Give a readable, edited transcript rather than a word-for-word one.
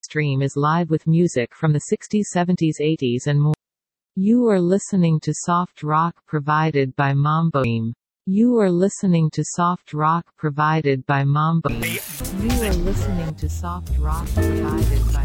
Stream is live with music from the 60s, 70s, 80s and more. You are listening to soft rock provided by Mambo Team. You are listening to soft rock provided by Mambo Team. You are listening to soft rock provided by